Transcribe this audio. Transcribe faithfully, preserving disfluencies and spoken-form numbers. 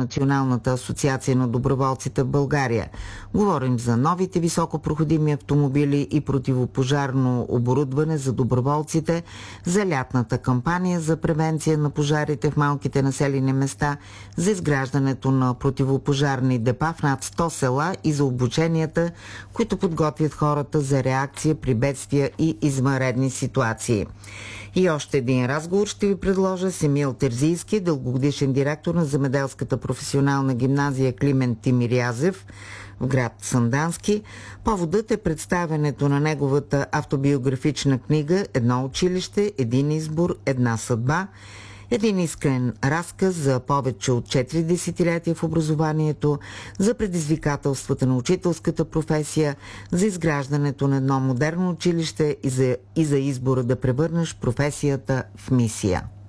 Националната асоциация на доброволците в България. Говорим за новите високопроходими автомобили и противопожарно оборудване за доброволците, за лятната кампания за превенция на пожарите в малките населени места, за изграждането на противопожарни депа в над сто села и за обученията, които подготвят хората за реакция при бедствия и извънредни ситуации. И още един разговор ще ви предложа с Емил Терзийски, дългогодишен директор на земеделската професионална гимназия Климент Тимирязев в град Сандански. Поводът е представянето на неговата автобиографична книга «Едно училище, един избор, една съдба». Един искрен разказ за повече от четири десетилетия в образованието, за предизвикателствата на учителската професия, за изграждането на едно модерно училище и за, и за избора да превърнеш професията в мисия.